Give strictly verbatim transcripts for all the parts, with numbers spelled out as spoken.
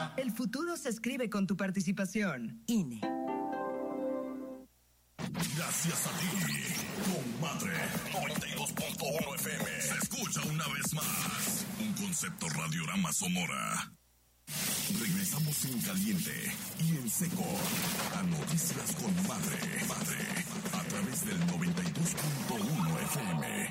El futuro se escribe con tu participación. I N E. Gracias a ti, compadre. noventa y dos punto uno F M. Se escucha una vez más. Un concepto Radiorama Sonora. Regresamos en caliente y en seco a Noticias con Madre, Madre, a través del noventa y dos punto uno F M.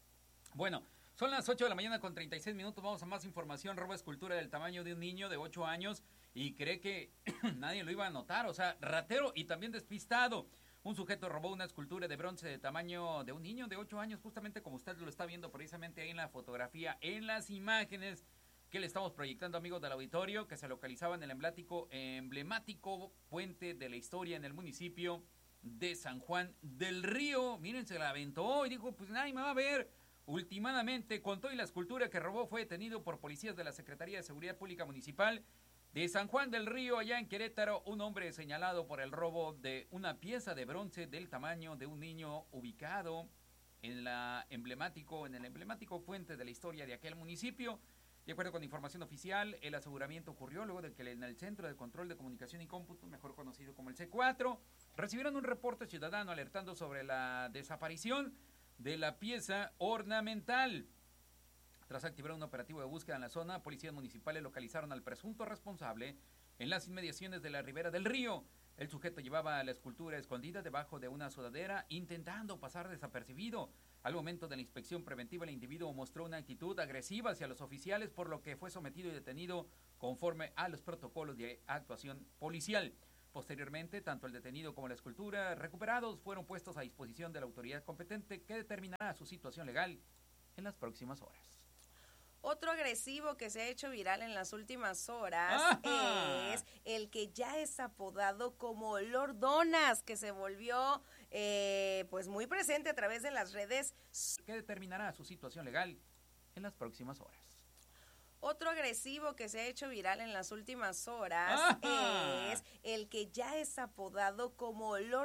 Bueno, son las ocho de la mañana con treinta y seis minutos. Vamos a más información. Roba escultura del tamaño de un niño de ocho años y cree que nadie lo iba a notar. O sea, ratero y también despistado. Un sujeto robó una escultura de bronce de tamaño de un niño de ocho años, justamente como usted lo está viendo precisamente ahí en la fotografía, en las imágenes que le estamos proyectando, amigos del auditorio, que se localizaba en el emblemático, emblemático puente de la historia en el municipio de San Juan del Río. Miren, se la aventó y dijo, pues nadie me va a ver. Últimamente, contó, y la escultura que robó fue detenido por policías de la Secretaría de Seguridad Pública Municipal de San Juan del Río, allá en Querétaro. Un hombre señalado por el robo de una pieza de bronce del tamaño de un niño ubicado en la emblemático, en el emblemático puente de la historia de aquel municipio. De acuerdo con información oficial, el aseguramiento ocurrió luego de que en el Centro de Control de Comunicación y Cómputo, mejor conocido como el C cuatro, recibieron un reporte ciudadano alertando sobre la desaparición de la pieza ornamental. Tras activar un operativo de búsqueda en la zona, policías municipales localizaron al presunto responsable en las inmediaciones de la ribera del río. El sujeto llevaba la escultura escondida debajo de una sudadera, intentando pasar desapercibido. Al momento de la inspección preventiva, el individuo mostró una actitud agresiva hacia los oficiales, por lo que fue sometido y detenido conforme a los protocolos de actuación policial. Posteriormente, tanto el detenido como la escultura recuperados fueron puestos a disposición de la autoridad competente, que determinará su situación legal en las próximas horas. Otro agresivo que se ha hecho viral en las últimas horas ¡Ajá! es el que ya es apodado como Lord Donas, que se volvió eh, pues muy presente a través de las redes. Que determinará su situación legal en las próximas horas. Otro agresivo que se ha hecho viral en las últimas horas ¡Ajá! es el que ya es apodado como Lord